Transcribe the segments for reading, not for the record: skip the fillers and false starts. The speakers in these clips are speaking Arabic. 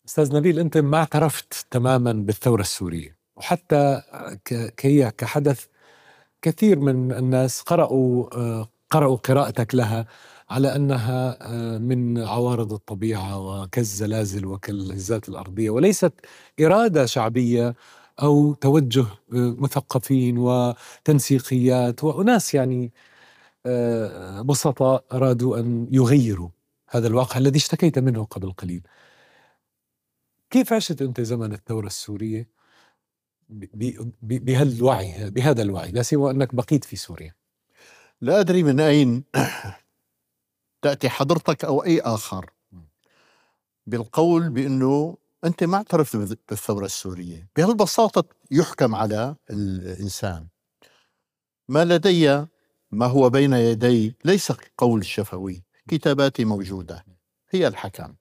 أستاذ نبيل، أنت ما اعترفت تماما بالثورة السورية، وحتى هي كحدث كثير من الناس قرأوا قراءتك لها على أنها من عوارض الطبيعة وكالزلازل وكالهزات الأرضية، وليست إرادة شعبية أو توجه مثقفين وتنسيقيات وأناس يعني بسطاء أرادوا أن يغيروا هذا الواقع الذي اشتكيت منه قبل قليل. كيف عشت أنت زمن الثورة السورية بهذا الوعي، لا سيما أنك بقيت في سوريا؟ لا أدري من أين تأتي حضرتك أو أي آخر بالقول بأنه أنت ما اعترفت بالثورة السورية. بهالبساطة يحكم على الإنسان. ما لدي، ما هو بين يدي ليس قول شفوي، كتاباتي موجودة هي الحكم،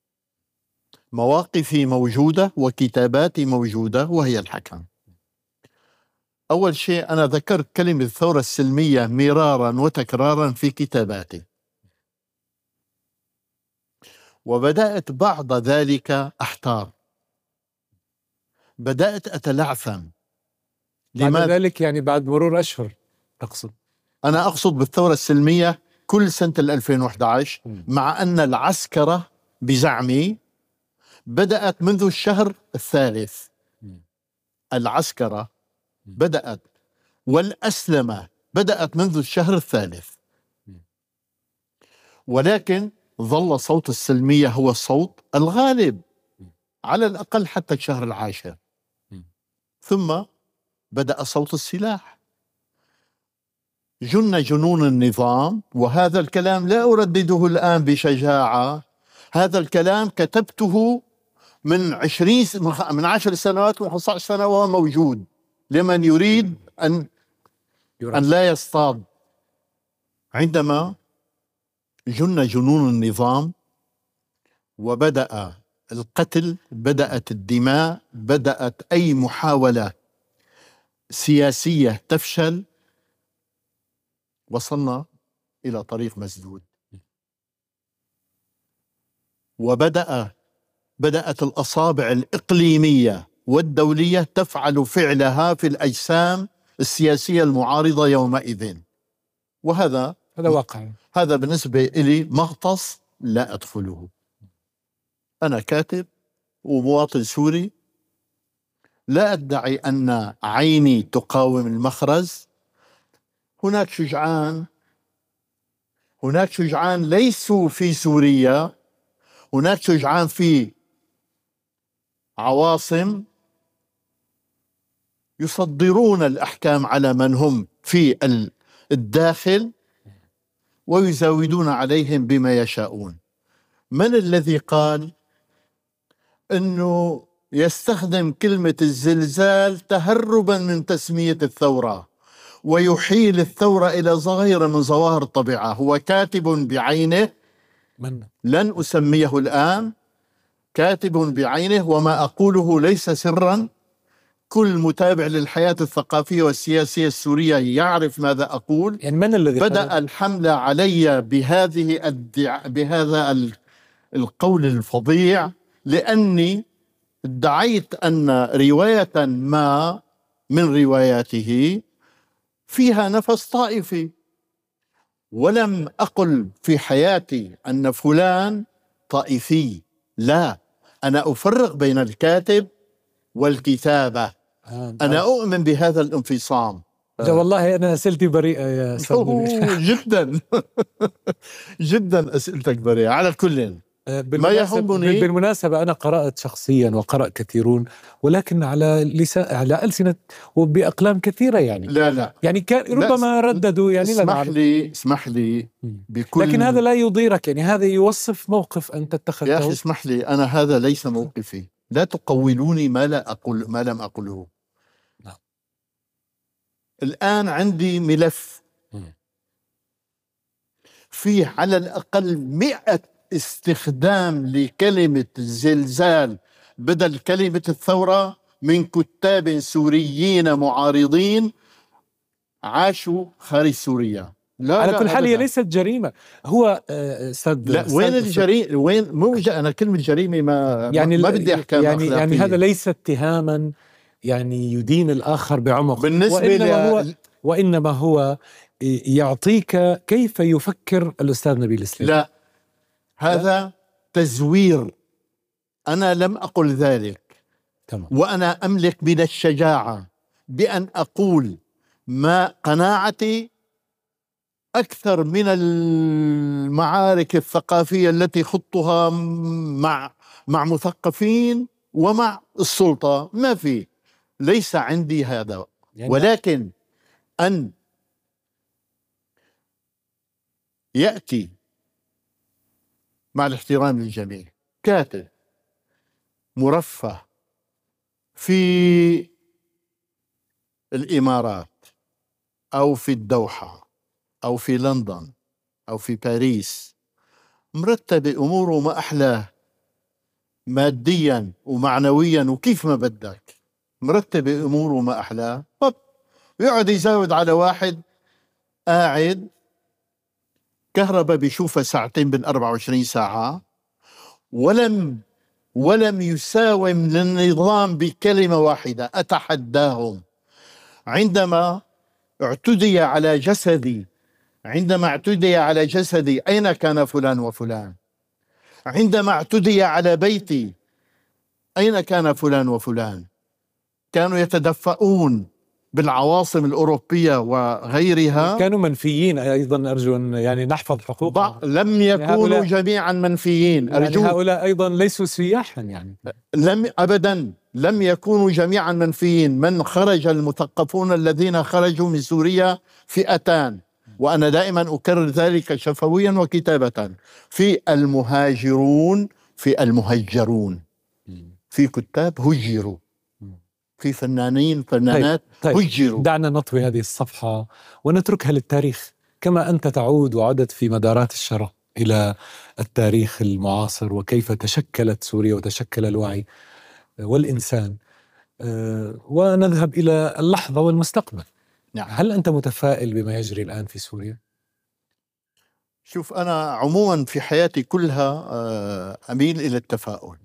مواقفي موجودة وكتاباتي موجودة وهي الحكم. أول شيء أنا ذكرت كلمة الثورة السلمية مرارا وتكرارا في كتاباتي، وبدأت بعد ذلك أحتار، بدأت أتلعثم. بعد ذلك يعني بعد مرور أشهر تقصد؟ أنا أقصد بالثورة السلمية كل سنة 2011، مع أن العسكرة بزعمي بدأت منذ الشهر الثالث. العسكرة بدأت والأسلمة بدأت منذ الشهر الثالث، ولكن ظل صوت السلمية هو الصوت الغالب على الأقل حتى الشهر العاشر. ثم بدأ صوت السلاح، جن جنون النظام. وهذا الكلام لا أردده الآن بشجاعة، هذا الكلام كتبته من 10 سنوات و15 سنة وهو موجود لمن يريد أن لا يصطاد. عندما جن جنون النظام وبدأ القتل، بدأت الدماء، بدأت أي محاولة سياسية تفشل، وصلنا إلى طريق مسدود. بدأت الأصابع الإقليمية والدولية تفعل فعلها في الأجسام السياسية المعارضة يومئذ. وهذا واقع. هذا بالنسبة لي مغطس لا أدخله. أنا كاتب ومواطن سوري، لا أدعي أن عيني تقاوم المخرز. هناك شجعان ليسوا في سوريا، هناك شجعان في عواصم يصدرون الأحكام على من هم في الداخل ويزاودون عليهم بما يشاءون. من الذي قال أنه يستخدم كلمة الزلزال تهربا من تسمية الثورة ويحيل الثورة إلى ظاهرة من ظواهر الطبيعة؟ هو كاتب بعينه، لن أسميه الآن، كاتب بعينه، وما أقوله ليس سرا. كل متابع للحياة الثقافية والسياسية السورية يعرف ماذا أقول. يعني من الذي بدأ الحملة علي بهذا القول الفظيع لأني ادعيت أن رواية ما من رواياته فيها نفس طائفي، ولم أقل في حياتي أن فلان طائفي. لا، أنا أفرق بين الكاتب والكتابة. أنا أؤمن بهذا الانفصام. والله أنا أسئلتي بريئة يا أستاذ. جدا جدا أسئلتك بريئة. على كل ما يهمني، بالمناسبة أنا قرأت شخصيا وقرأ كثيرون، ولكن على ألسنة وبأقلام كثيرة يعني. لا يعني كان ربما رددوا يعني. اسمح لي بكل، لكن هذا لا يضيرك، يعني هذا يوصف موقف أنت اتخذته. يا أخي اسمح لي، أنا هذا ليس موقفي. لا تقولوني ما لم أقله. نعم. الآن عندي ملف فيه على الأقل 100 استخدام لكلمة الزلزال بدل كلمة الثورة من كتاب سوريين معارضين عاشوا خارج سوريا. لا على لا كل حال هي أبداً. ليست جريمة. هو أستاذ لا، وين الجريمة؟ وين أنا كلمة جريمة ما بدي أحكام أخلاقية. يعني هذا ليس اتهاما يعني يدين الآخر بعمق، بالنسبة وإنما هو يعطيك كيف يفكر الأستاذ نبيل سليم. لا، هذا تزوير. أنا لم أقل ذلك. تمام. وأنا أملك من الشجاعة بأن أقول ما قناعتي أكثر من المعارك الثقافية التي خضتها مع مثقفين ومع السلطة. ما في، ليس عندي هذا. ولكن أن يأتي، مع الاحترام للجميع، كاتب مرفه في الإمارات أو في الدوحة أو في لندن أو في باريس، مرتب أموره ما أحلاه، ماديا ومعنويا وكيف ما بدك، مرتب أموره ما أحلاه، ويقعد يزاود على واحد قاعد كهرباء بيشوفها ساعتين بال24 ساعة، ولم يساوم للنظام بكلمة واحدة. أتحداهم عندما اعتدي على جسدي أين كان فلان وفلان؟ عندما اعتدي على بيتي أين كان فلان وفلان؟ كانوا يتدفئون بالعواصم الأوروبية وغيرها. كانوا منفيين أيضا، أرجو أن يعني نحفظ حقوقهم. لم يكونوا جميعا منفيين، يعني هؤلاء أيضا ليسوا سياحا، يعني أبدا لم يكونوا جميعا منفيين. من خرج، المثقفون الذين خرجوا من سوريا فئتان، وأنا دائما أكرر ذلك شفويا وكتابة: في المهاجرون، في المهجرون، في كتاب هجروا، في فنانات هجروا. دعنا نطوي هذه الصفحة ونتركها للتاريخ، كما أنت تعود وعدت في مدارات الشرق إلى التاريخ المعاصر وكيف تشكلت سوريا وتشكل الوعي والإنسان، ونذهب إلى اللحظة والمستقبل. نعم. هل أنت متفائل بما يجري الآن في سوريا؟ شوف، أنا عموما في حياتي كلها أميل إلى التفاؤل.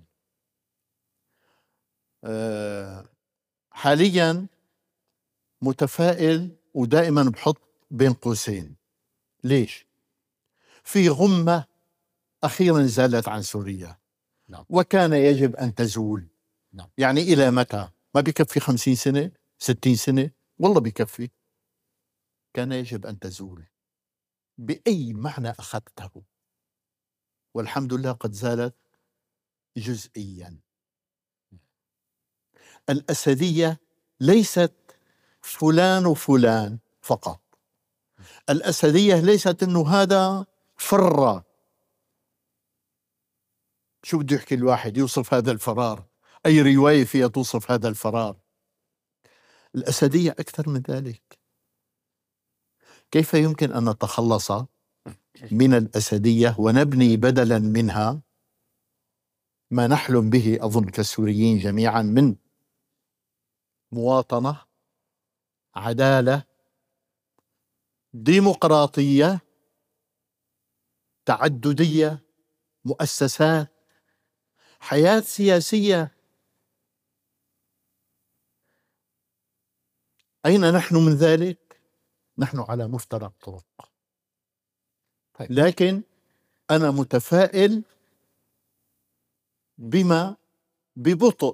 حاليا متفائل، ودائما بحط بين قوسين. ليش؟ في غمة أخيرا زالت عن سوريا. نعم. وكان يجب أن تزول. نعم. يعني إلى متى؟ ما بيكفي 50 سنة 60 سنة؟ والله بيكفي. كان يجب أن تزول بأي معنى أخذته، والحمد لله قد زالت جزئيا. الأسدية ليست فلان وفلان فقط. الأسدية ليست أنه هذا فر. شو بده يحكي الواحد يوصف هذا الفرار؟ أي رواية فيها توصف هذا الفرار؟ الأسدية أكثر من ذلك. كيف يمكن أن نتخلص من الأسدية ونبني بدلا منها ما نحلم به، أظن كالسوريين جميعا، من مواطنة، عدالة، ديمقراطية، تعددية، مؤسسات، حياة سياسية. أين نحن من ذلك؟ نحن على مفترق طرق. لكن أنا متفائل ببطء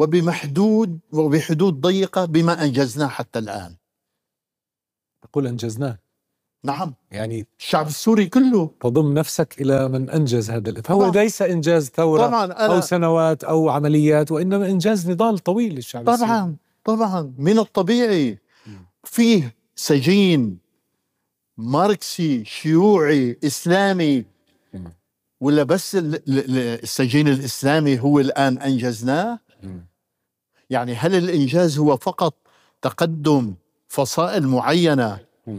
وبحدود ضيقة بما أنجزناه حتى الآن. تقول أنجزناه؟ نعم. يعني الشعب السوري كله. تضم نفسك إلى من أنجز هذا فهو ليس إنجاز ثورة أو سنوات أو عمليات، وإنما إنجاز نضال طويل للشعب السوري. طبعا من الطبيعي. فيه سجين ماركسي شيوعي إسلامي، ولا بس السجين الإسلامي هو الآن أنجزناه؟ يعني هل الإنجاز هو فقط تقدم فصائل معينة؟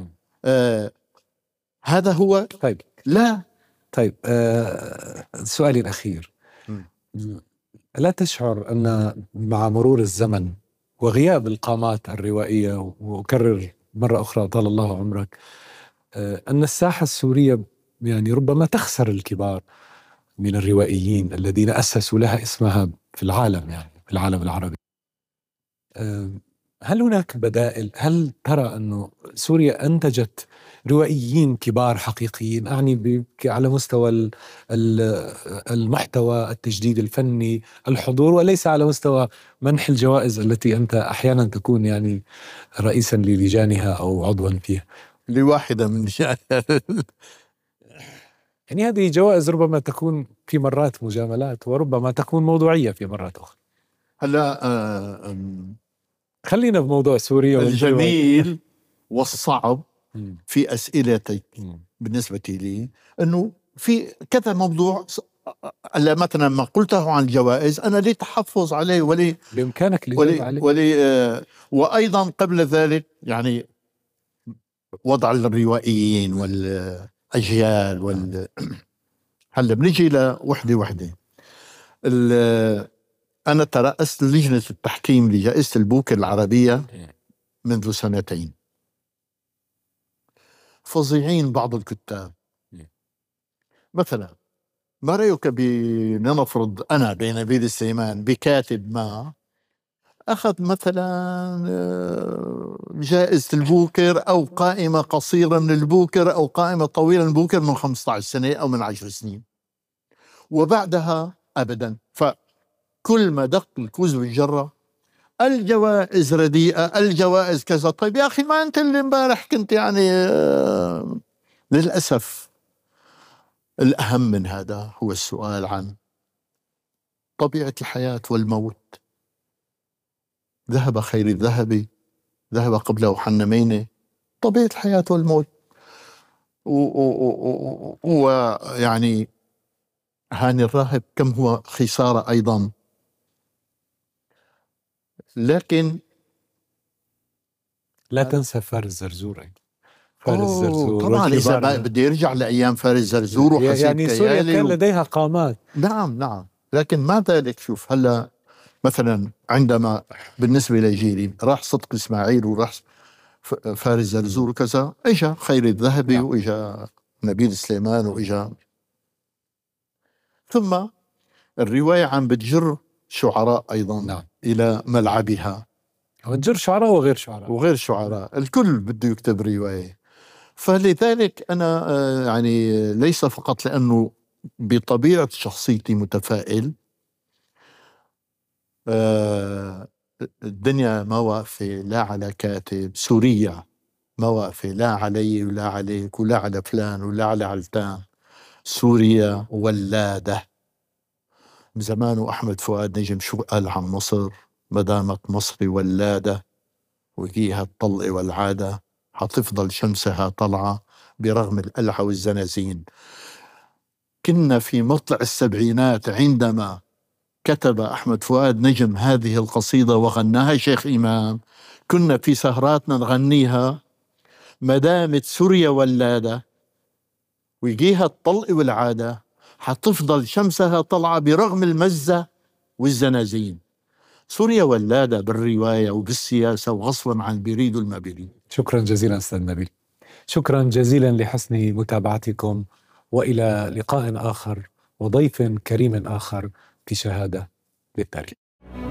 هذا هو؟ طيب. لا. طيب، سؤالي الأخير، لا تشعر أن مع مرور الزمن وغياب القامات الروائية، وأكرر مرة أخرى طال الله عمرك، أن الساحة السورية يعني ربما تخسر الكبار من الروائيين الذين أسسوا لها اسمها في العالم، يعني في العالم العربي. هل هناك بدائل؟ هل ترى أنه سوريا أنتجت روائيين كبار حقيقيين؟ أعني على مستوى المحتوى، التجديد الفني، الحضور، وليس على مستوى منح الجوائز التي أنت أحيانا تكون يعني رئيسا للجانها أو عضوا فيها. لواحدة من يعني هذه جوائز ربما تكون في مرات مجاملات، وربما تكون موضوعية في مرات أخرى. هلا خلينا بموضوع سوريا. الجميل والصعب في أسئلتك بالنسبة لي أنه في كذا موضوع. هلا مثلا ما قلته عن الجوائز أنا لي تحفظ عليه بإمكانك الإجابة عليه. وأيضا قبل ذلك يعني وضع الروائيين والأجيال هلا بنيجي لوحدة وحدة. أنا ترأست لجنة التحكيم لجائزة البوكر العربية منذ 2 سنين. فظيعين بعض الكتاب. مثلا ما رأيك لنفرض أنا بين نبيل السيمان بكاتب ما أخذ مثلا جائزة البوكر أو قائمة قصيرة من البوكر أو قائمة طويلة من البوكر من 15 سنة أو من 10 سنين، وبعدها أبدا. فكل ما دق الكوز بالجرة الجوائز رديئة، الجوائز كذا. طيب يا أخي ما أنت اللي امبارح كنت يعني للأسف. الأهم من هذا هو السؤال عن طبيعة الحياة والموت. ذهب خير الذهب، ذهب قبله حنمين. طبيعة الحياة والموت. ويعني هاني الراهب كم هو خسارة أيضا. لكن لا تنسى فارس زرزور. فارس زرزور طبعا إذا بدي يرجع لأيام فارس زرزور وحسين يعني سوريا كان لديها قامات. نعم. لكن ما ذلك. شوف هلا مثلا عندما بالنسبة لجيلي راح صدق إسماعيل وراح فارس زرزور وكذا، إجا خير الذهبي وإجا نبيل سليمان وإجا. ثم الرواية عم بتجر شعراء أيضا إلى ملعبها. وتجر شعراء وغير شعراء. الكل بده يكتب رواية. فلذلك أنا يعني ليس فقط لأنه بطبيعة شخصيتي متفائل. الدنيا ما واقفة لا على كاتب. سوريا ما واقفة لا علي ولا عليك ولا على فلان ولا على علتان. سوريا ولادة. زمان أحمد فؤاد نجم شو قال عن مصر؟ ما دامت مصر ولادة وجيها الطلق والعادة، حتفضل شمسها طلعة برغم القلعة والزنازين. كنا في مطلع السبعينات عندما كتب أحمد فؤاد نجم هذه القصيدة وغناها شيخ إمام، كنا في سهراتنا نغنيها ما دامت سوريا ولادة ويجيها الطلق والعادة حتفضل شمسها طلعة برغم المزة والزنازين. سوريا ولادة بالرواية وبالسياسة وغصبا عن بيريد وما بيريد. شكرا جزيلا أستاذ نبيل. شكرا جزيلا لحسن متابعتكم، وإلى لقاء آخر وضيف كريم آخر في شهادة للتاريخ.